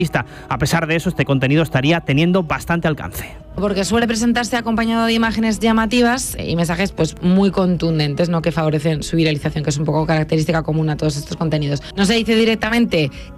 A pesar de eso, este contenido estaría teniendo bastante alcance. Porque suele presentarse acompañado de imágenes llamativas y mensajes pues muy contundentes, ¿no?, que favorecen su viralización, que es un poco característica común a todos estos contenidos. No se dice directamente